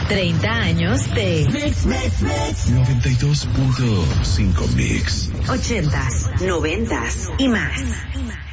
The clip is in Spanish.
30 años de Mix. 92.5 Mix. 80s, 90s y más.